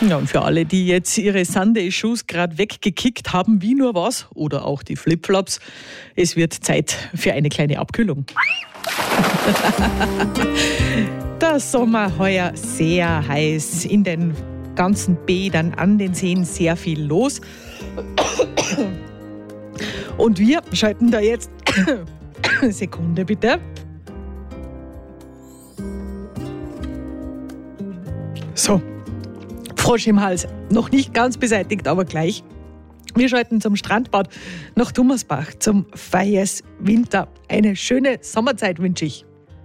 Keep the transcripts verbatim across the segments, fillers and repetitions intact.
Ja, und für alle, die jetzt ihre Sunday-Shoes gerade weggekickt haben, wie nur was, oder auch die Flipflops, es wird Zeit für eine kleine Abkühlung. Der Sommer heuer sehr heiß, in den ganzen Bädern, an den Seen sehr viel los. Und wir schalten da jetzt, Sekunde bitte. So, Frosch im Hals, noch nicht ganz beseitigt, aber gleich. Wir schalten zum Strandbad nach Dummersbach, zum Feies Winter. Eine schöne Sommerzeit wünsche ich.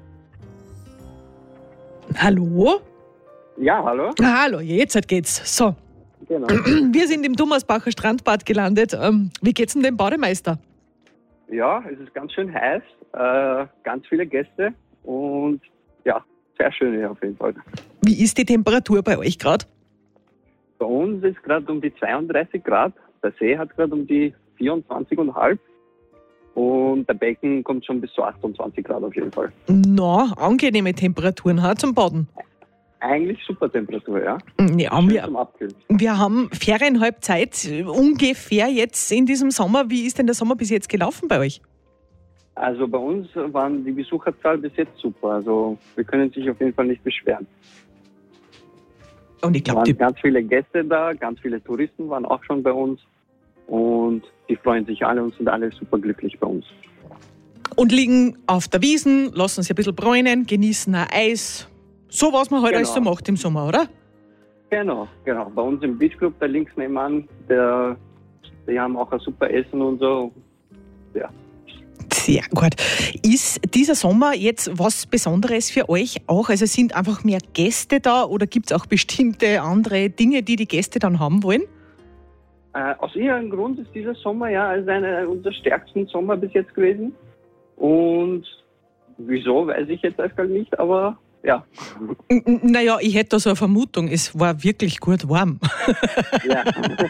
Hallo? Ja, hallo. Ah, hallo, jetzt geht's. So, Genau. wir sind im Dummersbacher Strandbad gelandet. Ähm, wie geht's denn dem Bademeister? Ja, es ist ganz schön heiß, äh, ganz viele Gäste und ja, sehr schön hier auf jeden Fall. Wie ist die Temperatur bei euch gerade? Bei uns ist gerade um die zweiunddreißig Grad, der See hat gerade um die vierundzwanzig Komma fünf und der Becken kommt schon bis zu achtundzwanzig Grad auf jeden Fall. Na, angenehme Temperaturen ha, zum Baden. Eigentlich super Temperatur, ja. Ja, Schön wir, zum Abkühlen. wir haben Ferienhalbzeit ungefähr jetzt in diesem Sommer. Wie ist denn der Sommer bis jetzt gelaufen bei euch? Also bei uns waren die Besucherzahl bis jetzt super, also wir können sich auf jeden Fall nicht beschweren. Und ich Es glaube, waren die ganz viele Gäste da, ganz viele Touristen waren auch schon bei uns und die freuen sich alle und sind alle super glücklich bei uns. und liegen auf der Wiesn, lassen sich ein bisschen bräunen, genießen ein Eis. So, was man halt Genau. alles so macht im Sommer, oder? Genau, genau. Bei uns im Beachclub, da links nebenan, der, die haben auch ein super Essen und so. Ja. Sehr gut. Ist dieser Sommer jetzt was Besonderes für euch auch? Also sind einfach mehr Gäste da oder gibt es auch bestimmte andere Dinge, die die Gäste dann haben wollen? Äh, aus irgendeinem Grund ist dieser Sommer ja als einer unserer stärksten Sommer bis jetzt gewesen. Und wieso, weiß ich jetzt einfach nicht, aber ja. N- n- Naja, ich hätte da so eine Vermutung, es war wirklich gut warm. Ja,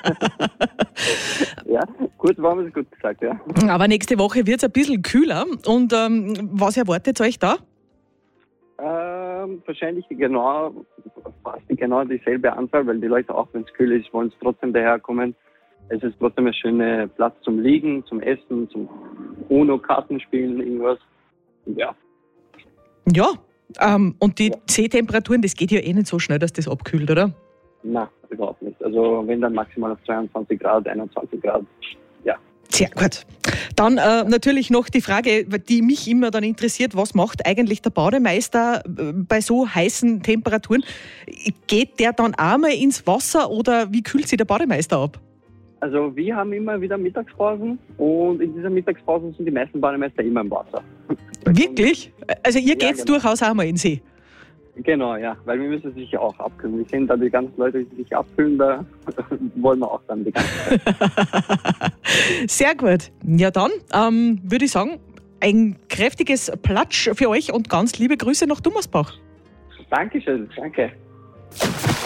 ja gut, warm ist gut gesagt, ja. Aber nächste Woche wird es ein bisschen kühler. Und ähm, was erwartet euch da? Ähm, wahrscheinlich genau, fast genau dieselbe Anzahl, weil die Leute, auch wenn es kühl ist, wollen es trotzdem daherkommen. Es ist trotzdem ein schöner Platz zum Liegen, zum Essen, zum Uno-Karten spielen, irgendwas. Ja. Ja, ähm, und die Seetemperaturen, das geht ja eh nicht so schnell, dass das abkühlt, oder? Na, überhaupt nicht. Also wenn dann maximal auf zweiundzwanzig Grad, einundzwanzig Grad, ja. Sehr gut. Dann äh, natürlich noch die Frage, die mich immer dann interessiert, was macht eigentlich der Bademeister äh, bei so heißen Temperaturen? Geht der dann auch mal ins Wasser oder wie kühlt sich der Bademeister ab? Also wir haben immer wieder Mittagspausen und in dieser Mittagspause sind die meisten Bademeister immer im Wasser. Wirklich? Also ihr Ja, geht genau. durchaus auch mal in den See? Genau, ja, weil wir müssen sich ja auch abkühlen. Wir sehen da die ganzen Leute, die sich abkühlen, da wollen wir auch dann die ganze Zeit. Sehr gut. Ja dann ähm, würde ich sagen, ein kräftiges Platsch für euch und ganz liebe Grüße nach Dummersbach. Dankeschön, danke.